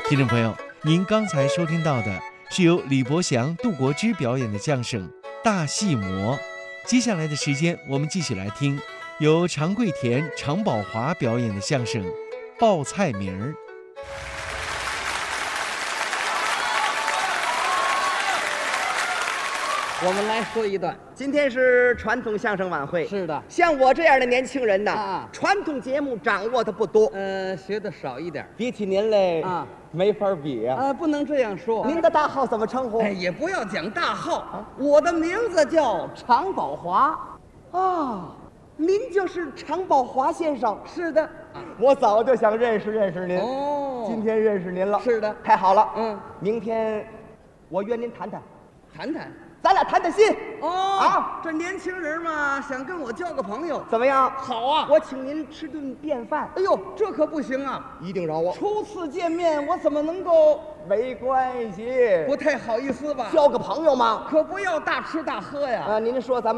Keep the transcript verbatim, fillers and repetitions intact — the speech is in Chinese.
听众朋友，您刚才收听到的是由李伯祥、杜国之表演的相声《大戏魔》。接下来的时间，我们继续来听由常贵田、常宝华表演的相声《报菜名儿》。 我们来说一段。 今天是传统相声晚会， 是的， 像我这样的年轻人呐， 啊传统节目掌握的不多， 呃，学的少一点比起您嘞， 啊， 没法比啊。 呃，不能这样说。 您的大号怎么称呼？ 哎，也不要讲大号，我的名字叫常宝华。 啊，您就是常宝华先生。 是的， 我早就想认识认识您， 哦， 今天认识您了。 是的， 太好了。 嗯， 明天我约您谈谈， 谈谈。 咱俩谈谈心。 哦啊， 这年轻人嘛，想跟我交个朋友， 怎么样？ 好啊。 我请您吃顿便饭。 哎呦，这可不行啊！ 一定饶我。 初次见面，我怎么能够没关系， 不太好意思吧？ 交个朋友嘛。 可不要大吃大喝呀。 啊，您说咱们。